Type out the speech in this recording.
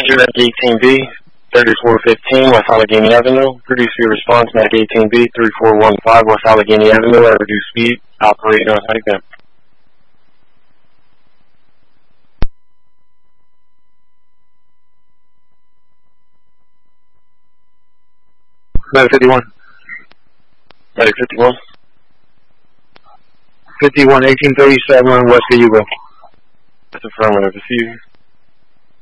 Medic 18B, 3415 West Allegheny Avenue. Produce your response, Medic 18B, 3415 West Allegheny Avenue at reduced speed, operating on high. Medic 51. Medic 51. 51, 1837 West Cayuga. That's affirmative. Receive.